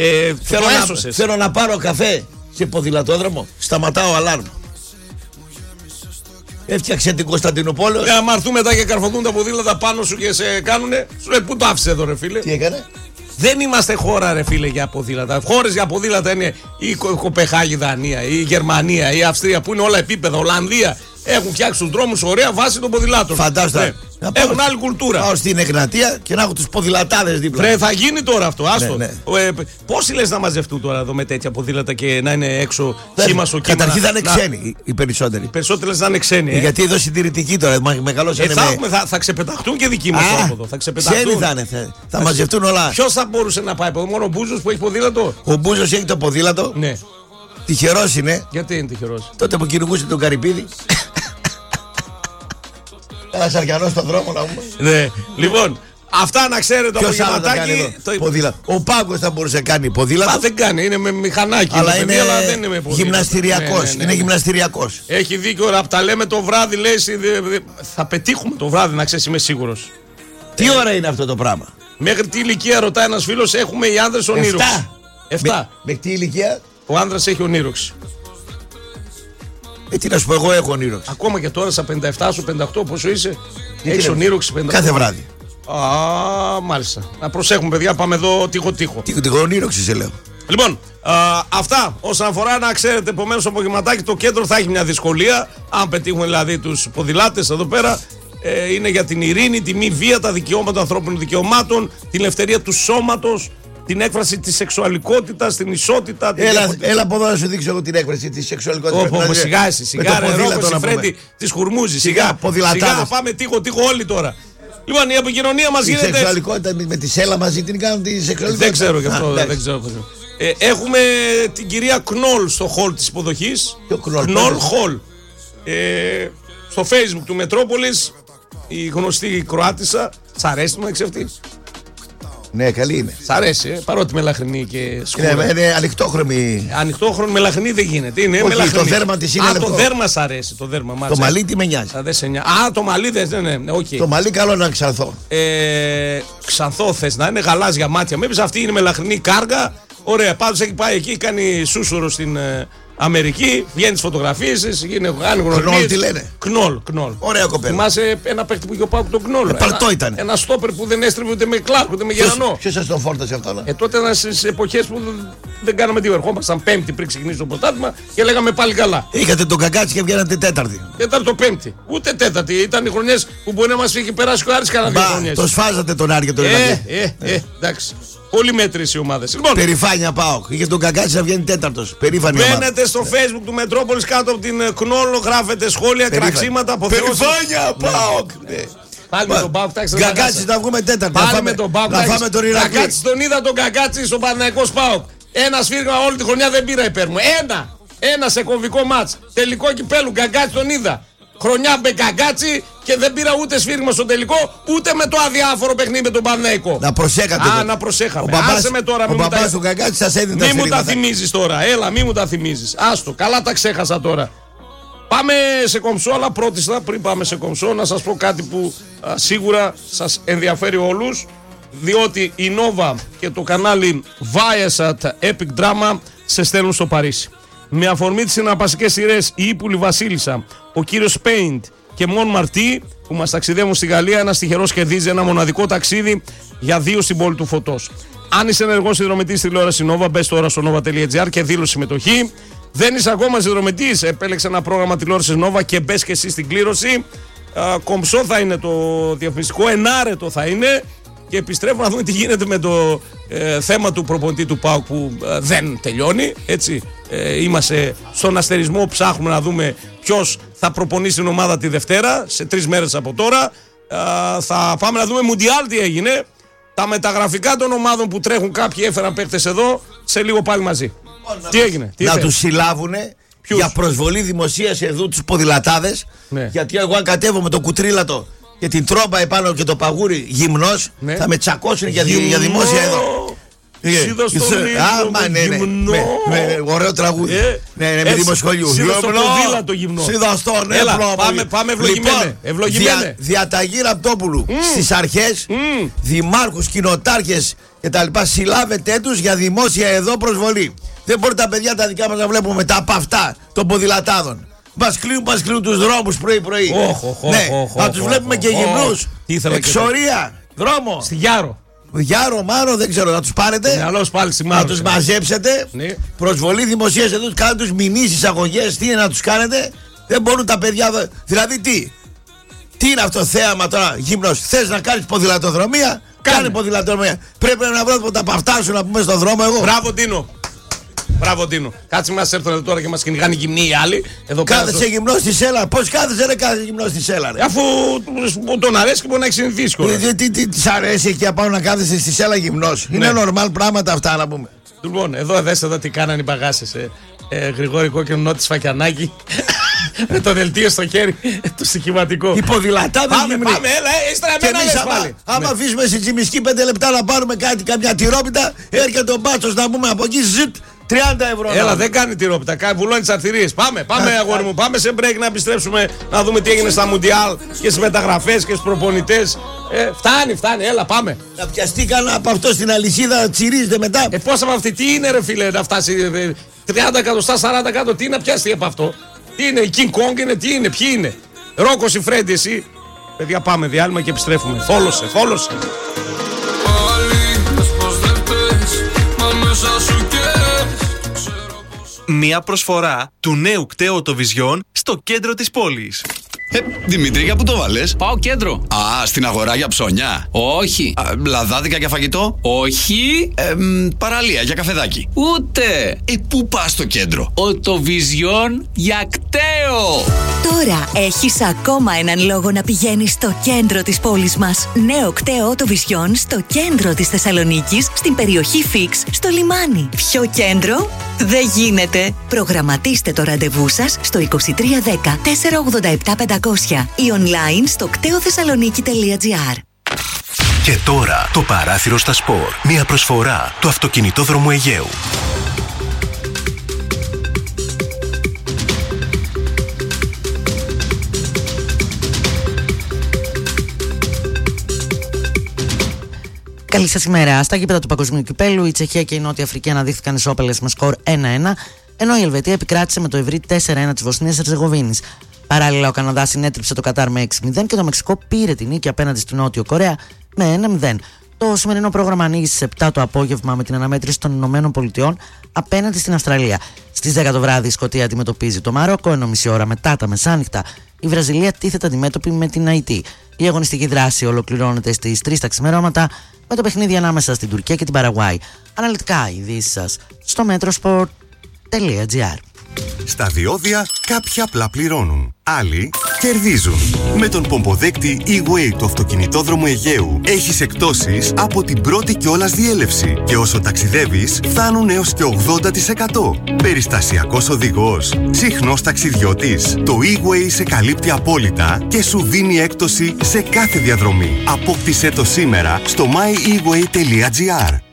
Θέλω να πάρω καφέ σε ποδηλατόδρομο. Σταματάω αλάρμ. Έφτιαξε την Κωνσταντινούπολη. Άμα έρθουν μετά και καρφωθούν τα ποδήλατα πάνω σου και σε κάνουνε, σου λέει πού το άφησε εδώ, ρε φίλε. Τι έκανε? Δεν είμαστε χώρα, ρε φίλε, για ποδήλατα. Χώρες για ποδήλατα είναι η Κοπεχάγη, Δανία, η Γερμανία, η Αυστρία που είναι όλα επίπεδα, Ολλανδία. Έχουν φτιάξει τους δρόμους ωραία βάσει των ποδηλάτων. Φαντάζομαι. Έχουν άλλη κουλτούρα. Πάω στην Εγνατία και να έχω τους ποδηλατάδες δίπλα. Θα γίνει τώρα αυτό, άστο. Ναι. Πόσοι λες να μαζευτούν τώρα εδώ με τέτοια ποδήλατα και να είναι έξω χύμα στο κύμα? Καταρχήν θα είναι ξένοι οι περισσότεροι. Οι περισσότεροι θα είναι ξένοι. Γιατί εδώ συντηρητικοί τώρα, μεγαλώσανε θα ξεπεταχτούν και δικοί μας τώρα από εδώ. Ξένοι θα είναι, θα μαζευτούν όλα. Ποιος θα μπορούσε να πάει από εδώ, μόνο ο Μπούζος που έχει ποδήλατο? Ο Μπούζος έχει το ποδήλατο. Ναι. Τυχερός είναι. Γιατί είναι τυχερός? Τότε που κυνηγούσε τον Καρυπίδη. Ένα σαριανό στον δρόμο να πούμε. Ναι. Λοιπόν, αυτά να ξέρετε το απογευματάκι. Ο Πάγκος θα μπορούσε να κάνει ποδήλατο. Δεν κάνει, είναι με μηχανάκι. Αλλά είναι δεν είναι γυμναστηριακός. Είναι γυμναστηριακός. Έχει δίκιο, ώρα που τα λέμε το βράδυ, λέει. Θα πετύχουμε το βράδυ, να ξέρεις, είμαι σίγουρος. Τι ώρα είναι αυτό το πράγμα? Μέχρι τι ηλικία, ρωτάει ένας φίλος, έχουμε οι άνδρες ονείροξη. 7. Με τι ηλικία? Ο άνδρας έχει ονείροξη. Τι να σου πω, εγώ έχω ονείροξη. Ακόμα και τώρα στα 57 σου, 58, πόσο είσαι? Έχεις ονείροξη 58? Κάθε βράδυ. Μάλιστα. Να προσέχουμε, παιδιά, πάμε εδώ τείχο-τείχο. Τείχο ονείροξη σε λέω. Λοιπόν, αυτά όσον αφορά, να ξέρετε, επομένως το απογευματάκι το κέντρο θα έχει μια δυσκολία. Αν πετύχουν δηλαδή τους ποδηλάτες εδώ πέρα, είναι για την ειρήνη, τη μη βία, τα δικαιώματα των ανθρώπινων δικαιωμάτων, την ελευθερία του σώματος, την έκφραση της σεξουαλικότητας, την ισότητα. Έλα από εδώ να σου δείξω εγώ την έκφραση της σεξουαλικότητας. Σιγά εσύ, σιγά ρε Ρόκο, Φρέντι, της Χουρμούζη. Σιγά, πάμε τείχο όλοι τώρα. Λοιπόν, η επικοινωνία μας γίνεται. Η σεξουαλικότητα με τη σέλα μαζί την κάνουν τη σεξουαλικότητα. Δεν ξέρω γι' αυτό. Έχουμε την κυρία Κνόλ στο hall της υποδοχής. Κνόλ Hall. Στο Facebook του Μετρόπολης, η γνωστή Κροάτισσα. Σ' αρέσει το μεταξύ αυτή? Ναι, καλή είναι. Σ' αρέσει, παρότι μελαχρινή και σκούρα. Είναι ανοιχτόχρωμη. Ανοιχτόχρωμη, μελαχρινή δεν γίνεται. Είναι όχι, το δέρμα της είναι λεπτό. Το δέρμα σ' αρέσει. Το μαλλί τι με νοιάζει? Το μαλλί δεν είναι. Okay. Το μαλλί καλό να ξανθώ. Ξανθώ θες να είναι, γαλάζια μάτια. Μήπως αυτή είναι μελαχρινή κάργα. Ωραία, πάντως έχει πάει εκεί, κάνει σούσουρο στην Αμερική, βγαίνει τις φωτογραφίες της, κάνει γνωριμίες. Κνόλ τι λένε? Κνόλ. Ωραία κοπέλα. Θυμάσαι ένα παίκτη που είχε ο Πάουκ τον Κνόλ? Παλτό ήταν. Ένα στόπερ που δεν έστρεβε ούτε με Κλάρκ ούτε με Γερανό. Ποιος σας τον φόρτασε αυτό? Τότε ήταν στις εποχές που δεν κάναμε τίποτα. Ερχόμασταν Πέμπτη πριν ξεκινήσει το πρωτάθλημα και λέγαμε πάλι καλά. Είχατε τον Κακάτσι και βγαίνατε Τέταρτη. Τέταρτο Πέμπτη. Ούτε Τέταρτη. Ήταν οι χρονιές που μπορεί να μας είχε περάσει ο Άρης κανένα 2 χρονιές. Το σφάζατε τον Άρη και τον Ηρακλή. Εντάξει. Πολύ μέτρες οι ομάδες. Λοιπόν, περηφάνεια Πάοκ. Είχε τον Κακάτσι να βγαίνει τέταρτος. Περήφανη ομάδα. Μπαίνετε στο Facebook του Μετρόπολης κάτω από την Κνόλο, γράφετε σχόλια, κραξίματα, αποθεώσεις. Περηφάνεια Πάοκ. Πάλι με τον Πάοκ, Γκαγκάτσι να βγούμε τέταρτη. Πάλι με τον Πάοκ. Να φάμε τον Ηρακλή. Γκαγκάτσι τον είδα τον Γκαγκάτσι στο Παναθηναϊκό Πάοκ. Ένα σφύριγμα όλη τη χρονιά δεν πήρα υπέρ μου. Ένα σε κομβικό μάτς. Τελικό κυπέλου. Γκαγκάτσι τον είδα. Χρονιά με Γκαγκάτσι και δεν πήρα ούτε σφύριγμα στο τελικό, ούτε με το αδιάφορο παιχνίδι με τον Παναθηναϊκό. Να προσέχατε. Να προσέχαμε. Άσε με τώρα, ο μπαμπάς του Γκαγκάτσι σας έδινε τα σφύριγματα. Μη μου τα θυμίζεις τώρα. Έλα, μη μου τα θυμίζεις. Άστο, καλά τα ξέχασα τώρα. Πάμε σε κομψό, αλλά πρώτιστα πριν πάμε σε κομψό να σας πω κάτι που σίγουρα σας ενδιαφέρει όλους, διότι η Nova και το κανάλι Viasat Epic Drama σε στέλνουν στο Παρίσι. Με αφορμή τις συναρπαστικές σειρές η Ύπουλη Βασίλισσα, ο κύριος Πέιντ και Μον Μαρτί που μας ταξιδεύουν στη Γαλλία, ένας τυχερός κερδίζει ένα μοναδικό ταξίδι για 2 στην πόλη του φωτός. Αν είσαι ενεργός συνδρομητής τηλεόραση Nova, μπες τώρα στο nova.gr και δήλωσε συμμετοχή. Δεν είσαι ακόμα συνδρομητής, επέλεξε ένα πρόγραμμα τηλεόρασης Nova και μπες και εσύ στην κλήρωση. Κομψό θα είναι το διαφημιστικό, ενάρετο θα είναι. Και επιστρέφω να δούμε τι γίνεται με το θέμα του προπονητή του ΠΑΟΚ που δεν τελειώνει. Έτσι, είμαστε στον αστερισμό, ψάχνουμε να δούμε ποιος θα προπονήσει την ομάδα τη Δευτέρα, σε 3 μέρες από τώρα. Θα πάμε να δούμε Μουντιάλ τι έγινε. Τα μεταγραφικά των ομάδων που τρέχουν, κάποιοι έφεραν παίκτες εδώ, σε λίγο πάλι μαζί. Τι έγινε, να τους συλλάβουνε για προσβολή δημοσίας εδώ τους ποδηλατάδες. Ναι. Γιατί εγώ αν κατέβω με το κουτρίλατο και την τρόμπα επάνω και το παγούρι γυμνός, θα με τσακώσουν για δημόσια εδώ. Σίδω στο γυμνό. Ωραίο τραγούδι. Ναι, με δημοσχολιού. Σίδω στο ποδήλατο γυμνό. Σίδω στο νεύρο. Πάμε ευλογημένε. Διαταγή Ραπτόπουλου. Στις αρχές, δημάρχους, κοινοτάρχες κτλ. Συλλάβετε τους για δημόσια εδώ προσβολή. Δεν μπορεί τα παιδιά τα δικά μας να βλέπουμε τα από αυτά των ποδηλατάδων. Μας κλείνουν τους δρόμους πρωί-πρωί. Να τους βλέπουμε και γυμνούς. Εξορία, δρόμο. Στη Γιάρο. Γιάρο, Μάρο, δεν ξέρω, να τους πάρετε. Να τους μαζέψετε. Προσβολή δημοσίας εδώ, κάνετε τους μηνύσεις, αγωγές. Τι είναι να τους κάνετε. Δεν μπορούν τα παιδιά. Δηλαδή τι είναι αυτό θέαμα τώρα, γυμνός. Θες να κάνεις ποδηλατοδρομία. Κάνε ποδηλατοδρομία. Πρέπει να βρω τα παυτά σου να πούμε στον δρόμο εγώ. Μπράβο Τίνο. Κάτσε μας έρθουν τώρα και μας κυνηγάνε γυμνοί οι άλλοι. Κάθεσαι γυμνός στη σέλα. Πώς κάθεσαι ρε κάθε γυμνός στη σέλα ρε. Αφού τον αρέσει και μπορεί να έχει συνηθίσει κιόλας. Τι της αρέσει εκεί απάνω να κάθεσαι στη σέλα γυμνός. Είναι normal πράγματα αυτά να πούμε. Λοιπόν, εδώ δες εδώ τι κάνανε οι παγάσες. Γρηγόρη Κόκκινο Νότης Φακιανάκη. Με το δελτίο στο χέρι, το στοιχηματικό. Οι ποδηλατάδες γυμνοί. Πάμε, έλα, ύστερα με ένα λες πάλι. Άμα αφήσουμε στη Τσιμισκή 5 λεπτά να πάρουμε κάτι, καμιά τυρόπιτα, έρχεται ο μπάτσος να πούμε από εκεί, ζουτ, 30 ευρώ. Έλα, δεν κάνει τυρόπιτα, βουλώνει τις αρτηρίες. Πάμε αγόρι μου, πάμε σε break να επιστρέψουμε να δούμε τι έγινε στα Μουντιάλ και στις μεταγραφές και στους προπονητές. Φτάνει, έλα, πάμε. Να πιαστεί κανένα από αυτό στην αλυσίδα, τσιρίζεται μετά. Πώς από αυτή, τι είναι ρε φίλε, να φτάσει 30 εκατοστά, 40 εκατό, τι να πιαστεί από αυτό. Τι είναι, η King Kong είναι, τι είναι, ποιοι είναι. Ρόκος ή Φρέντι, εσύ. Παιδιά, πάμε διάλειμμα και επιστρέφουμε. Θόλωσε. Μια προσφορά του νέου κταίου Οτοβιζιόν στο κέντρο της πόλης. Δημήτρη, για πού το βάλες? Πάω κέντρο. Στην αγορά για ψώνια. Όχι. Λαδάδικα για φαγητό. Όχι. Παραλία για καφεδάκι. Ούτε. Πού πας στο κέντρο? Οτοβιζιόν για κταίο. Τώρα έχεις ακόμα έναν λόγο να πηγαίνεις στο κέντρο της πόλης μας. Νέο κταίο Οτοβιζιόν στο κέντρο της Θεσσαλονίκης, στην περιοχή Φίξ, στο λιμάνι. Πιο κέντρο δεν γίνεται. Προγραμματίστε το ραντεβού σας στο 2310 487 500 ή online στο κτεοθεσσαλονίκη.gr. Και τώρα το παράθυρο στα σπορ. Μια προσφορά του αυτοκινητόδρομου Αιγαίου. Καλή σας ημέρα. Στα γήπεδα του Παγκοσμίου Κυπέλλου, η Τσεχία και η Νότια Αφρική αναδείχθηκαν ισόπαλες με σκορ 1-1, ενώ η Ελβετία επικράτησε με το ευρύ 4-1 της Βοσνίας Ερζεγοβίνης. Παράλληλα, ο Καναδάς συνέτριψε το Κατάρ με 6-0 και το Μεξικό πήρε την νίκη απέναντι στη Νότιο Κορέα με 1-0. Το σημερινό πρόγραμμα ανοίγει στις 7 το απόγευμα με την αναμέτρηση των Ηνωμένων Πολιτειών απέναντι στην Αυστραλία. Στις 10 το βράδυ η Σκωτία αντιμετωπίζει το Μαρόκο, ενώ μισή ώρα μετά τα μεσάνυχτα η Βραζιλία τίθεται αντιμέτωπη με την Αϊτή. Η αγωνιστική δράση ολοκληρώνεται στις 3 τα ξημερώματα με το παιχνίδι ανάμεσα στην Τουρκία και την Παραγουάη. Αναλυτικά οι ειδήσεις σας στο metrosport.gr. Στα διόδια κάποιοι απλά πληρώνουν, άλλοι κερδίζουν. Με τον πομποδέκτη E-Way του αυτοκινητόδρομου Αιγαίου έχεις εκπτώσεις από την πρώτη κιόλας διέλευση και όσο ταξιδεύεις φτάνουν έως και 80%. Περιστασιακός οδηγός, συχνός ταξιδιώτης. Το E-Way σε καλύπτει απόλυτα και σου δίνει έκπτωση σε κάθε διαδρομή. Απόκτησέ το σήμερα στο myeWay.gr.